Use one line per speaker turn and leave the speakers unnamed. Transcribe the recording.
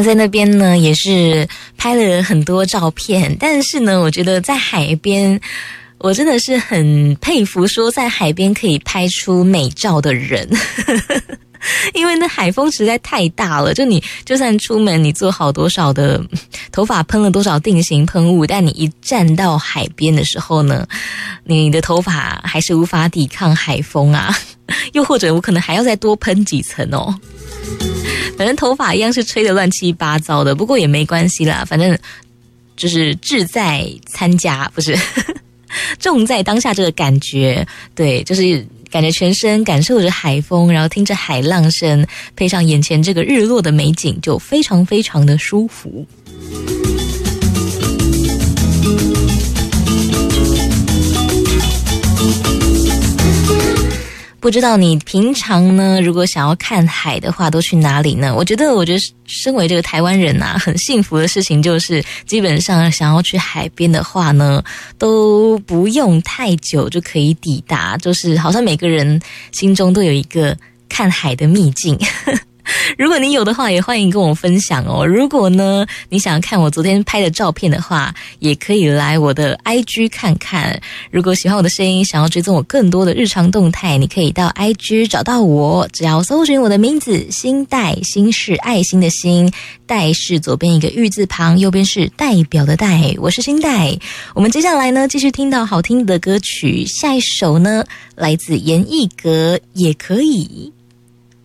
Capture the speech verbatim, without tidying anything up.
那在那边呢也是拍了很多照片，但是呢我觉得在海边我真的是很佩服说在海边可以拍出美照的人因为那海风实在太大了，就你就算出门你做好多少的头发喷了多少定型喷雾，但你一站到海边的时候呢，你的头发还是无法抵抗海风啊，又或者我可能还要再多喷几层哦。反正头发一样是吹得乱七八糟的，不过也没关系啦，反正就是志在参加，不是重在当下这个感觉。对，就是感觉全身感受着海风，然后听着海浪声，配上眼前这个日落的美景，就非常非常的舒服。不知道你平常呢，如果想要看海的话，都去哪里呢？我觉得，我觉得身为这个台湾人啊，很幸福的事情就是，基本上想要去海边的话呢，都不用太久就可以抵达，就是好像每个人心中都有一个看海的秘境。如果你有的话，也欢迎跟我分享哦。如果呢，你想看我昨天拍的照片的话，也可以来我的 I G 看看。如果喜欢我的声音，想要追踪我更多的日常动态，你可以到 I G 找到我，只要搜寻我的名字心代，心是爱心的心，代是左边一个玉字旁，右边是代表的代，我是心代。我们接下来呢，继续听到好听的歌曲，下一首呢，来自严艺格，也可以。